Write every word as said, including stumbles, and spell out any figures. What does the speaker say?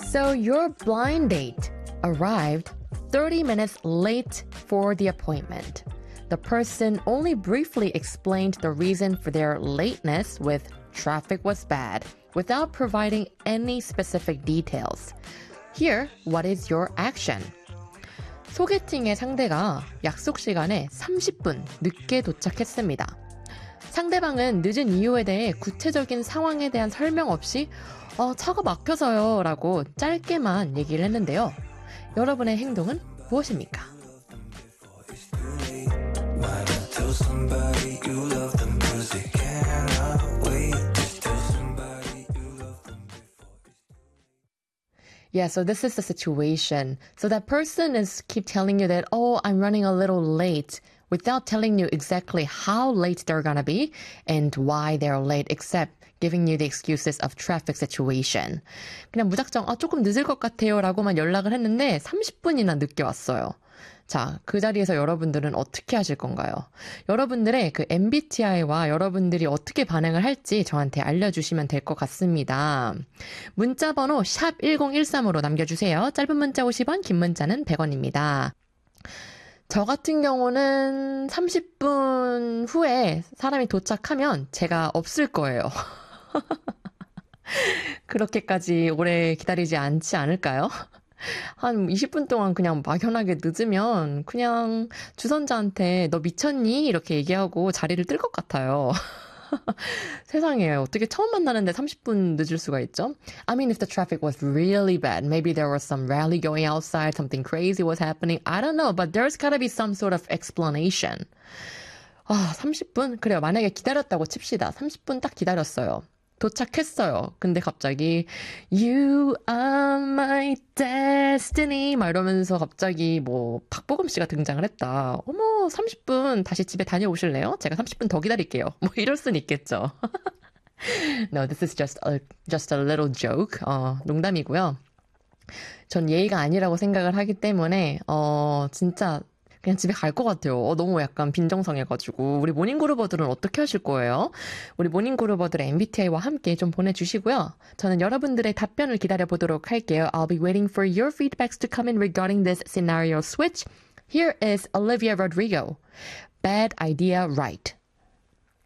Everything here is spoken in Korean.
So your blind date arrived thirty minutes late for the appointment. The person only briefly explained the reason for their lateness with traffic was bad without providing any specific details. Here, what is your action? 소개팅의 상대가 약속 시간에 삼십 분 늦게 도착했습니다. 상대방은 늦은 이유에 대해 구체적인 상황에 대한 설명 없이 어, 차가 막혀서요 라고 짧게만 얘기를 했는데요. 여러분의 행동은 무엇입니까? Yeah, so this is the situation. So that person is keep telling you that, oh, I'm running a little late without telling you exactly how late they're gonna be and why they're late, except giving you the excuses of traffic situation. 그냥 무작정 아, 조금 늦을 것 같아요 라고만 연락을 했는데 삼십 분이나 늦게 왔어요. 자, 그 자리에서 여러분들은 어떻게 하실 건가요? 여러분들의 그 엠비티아이와 여러분들이 어떻게 반응을 할지 저한테 알려주시면 될 것 같습니다. 문자번호 샵 일공일삼으로 남겨주세요. 짧은 문자 오십 원, 긴 문자는 백 원입니다. 저 같은 경우는 삼십 분 후에 사람이 도착하면 제가 없을 거예요. 그렇게까지 오래 기다리지 않지 않을까요? 한 이십 분 동안 그냥 막연하게 늦으면 그냥 주선자한테 너 미쳤니? 이렇게 얘기하고 자리를 뜰 것 같아요. 세상에 어떻게 처음 만나는데 삼십 분 늦을 수가 있죠? I mean, if the traffic was really bad, maybe there was some rally going outside, something crazy was happening, I don't know, but there's gotta be some sort of explanation. 아, 삼십 분? 그래요. 만약에 기다렸다고 칩시다. 삼십 분 딱 기다렸어요. 도착했어요. 근데 갑자기 You are my destiny 막 이러면서 갑자기 뭐 박보검 씨가 등장을 했다. 어머 삼십 분 다시 집에 다녀오실래요? 제가 삼십 분 더 기다릴게요. 뭐 이럴 순 있겠죠. No, this is just a, just a little joke. 어, 농담이고요. 전 예의가 아니라고 생각을 하기 때문에 어, 진짜 그냥 집에 갈 것 같아요. 어, 너무 약간 빈정상해가지고. 우리 모닝그루버들은 어떻게 하실 거예요? 우리 모닝그루버들의 엠비티아이와 함께 좀 보내주시고요. 저는 여러분들의 답변을 기다려보도록 할게요. I'll be waiting for your feedbacks to come in regarding this scenario switch. Here is Olivia Rodrigo. Bad idea, right.